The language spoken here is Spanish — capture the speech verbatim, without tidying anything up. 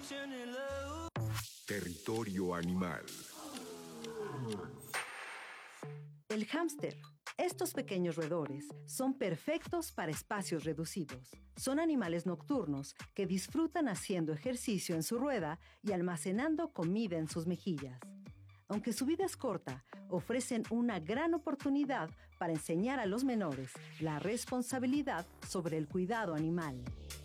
Territorio animal. El hámster. Estos pequeños roedores son perfectos para espacios reducidos. Son animales nocturnos que disfrutan haciendo ejercicio en su rueda y almacenando comida en sus mejillas. Aunque su vida es corta, ofrecen una gran oportunidad para enseñar a los menores la responsabilidad sobre el cuidado animal.